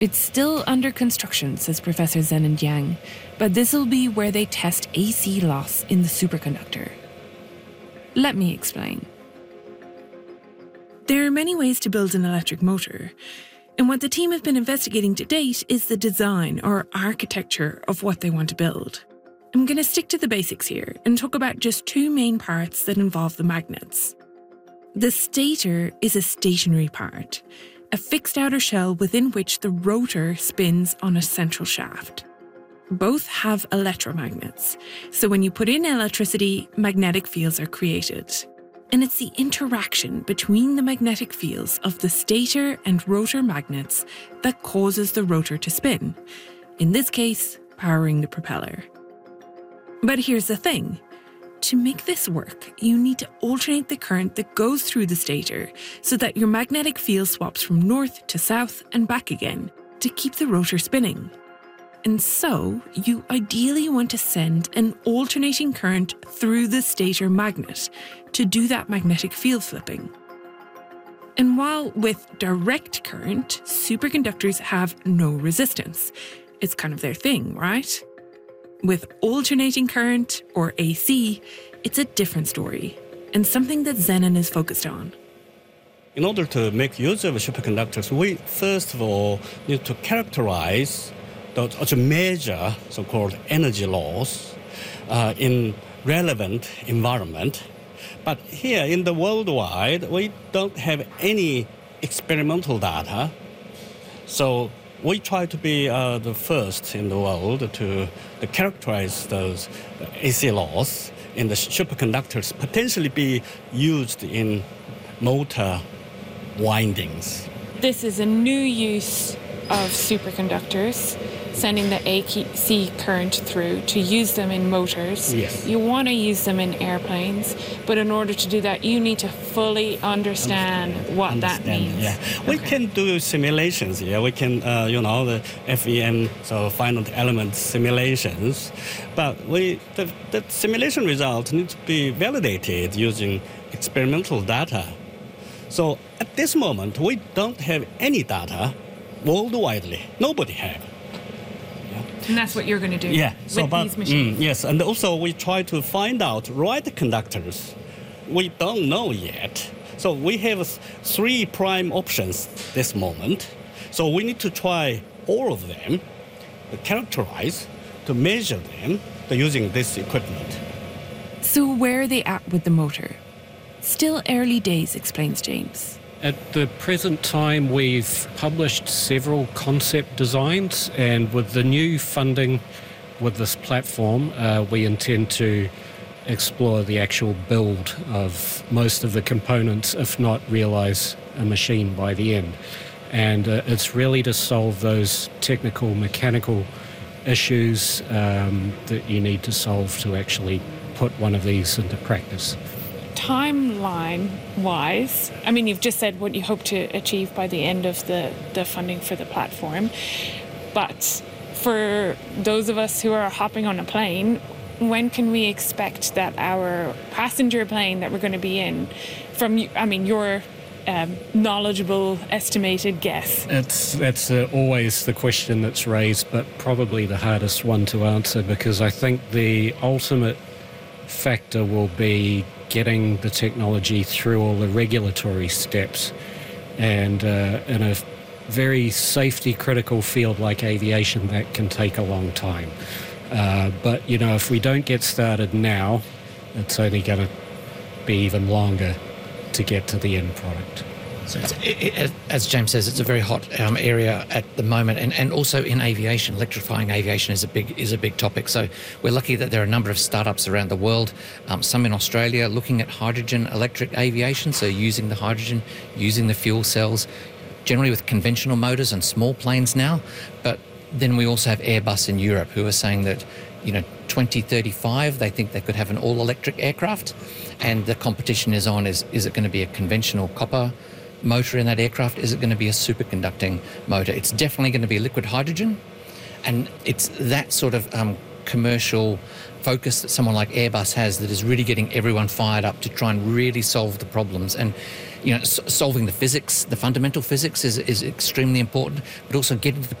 It's still under construction, says Professor Zheneng Yang, but this'll be where they test AC loss in the superconductor. Let me explain. There are many ways to build an electric motor, and what the team have been investigating to date is the design or architecture of what they want to build. I'm going to stick to the basics here and talk about just two main parts that involve the magnets. The stator is a stationary part, a fixed outer shell within which the rotor spins on a central shaft. Both have electromagnets, so when you put in electricity, magnetic fields are created. And it's the interaction between the magnetic fields of the stator and rotor magnets that causes the rotor to spin, in this case, powering the propeller. But here's the thing. To make this work, you need to alternate the current that goes through the stator so that your magnetic field swaps from north to south and back again to keep the rotor spinning. And so, you ideally want to send an alternating current through the stator magnet to do that magnetic field flipping. And while with direct current, superconductors have no resistance, it's kind of their thing, right? With alternating current, or AC, it's a different story, and something that Zheneng is focused on. In order to make use of superconductors, we first of all need to characterize to measure so-called energy loss in relevant environment. But here in the worldwide, we don't have any experimental data. So we try to be the first in the world to characterize those AC loss in the superconductors, potentially be used in motor windings. This is a new use of superconductors, sending the AC current through to use them in motors. Yes. You want to use them in airplanes, but in order to do that, you need to fully understand what that means. Yeah. We can do simulations. Yeah, we can, the FEM, so finite element simulations, but the simulation results need to be validated using experimental data. So at this moment, we don't have any data worldwide. Nobody have. And that's what you're going to do with these machines. Yes, and also we try to find out right conductors. We don't know yet. So we have 3 prime options this moment. So we need to try all of them, to characterize, to measure them using this equipment. So where are they at with the motor? Still early days, explains James. At the present time, we've published several concept designs, and with the new funding with this platform, we intend to explore the actual build of most of the components, if not realise a machine by the end. And it's really to solve those technical, mechanical issues that you need to solve to actually put one of these into practice. Timeline-wise, I mean, you've just said what you hope to achieve by the end of the funding for the platform. But for those of us who are hopping on a plane, when can we expect that our passenger plane that we're going to be in, from, your knowledgeable estimated guess? That's always the question that's raised, but probably the hardest one to answer, because I think the ultimate factor will be getting the technology through all the regulatory steps, and in a very safety critical field like aviation, that can take a long time. But if we don't get started now, it's only going to be even longer to get to the end product. So as James says, it's a very hot area at the moment, and also in aviation, electrifying aviation is a big topic. So we're lucky that there are a number of startups around the world, some in Australia, looking at hydrogen electric aviation, so using the hydrogen, using the fuel cells, generally with conventional motors and small planes now. But then we also have Airbus in Europe, who are saying that 2035 they think they could have an all-electric aircraft, and the competition is on, is it going to be a conventional copper motor in that aircraft? Is it going to be a superconducting motor? It's definitely going to be liquid hydrogen, and it's that sort of commercial focus that someone like Airbus has that is really getting everyone fired up to try and really solve the problems. And solving the physics, the fundamental physics is extremely important, but also getting to the